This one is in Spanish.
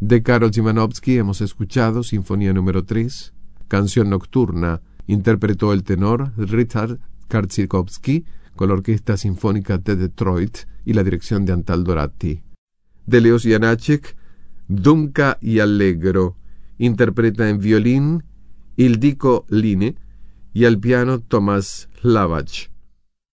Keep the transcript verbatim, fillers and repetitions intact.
De Karol Szymanowski hemos escuchado Sinfonía número tres, Canción Nocturna. Interpretó el tenor Ryszard Karczykowski con la Orquesta Sinfónica de Detroit y la dirección de Antal Doratti. De Leos Janáček, Dumka y Allegro. Interpreta en violín Ildiko Line y al piano Tomás Hlavac.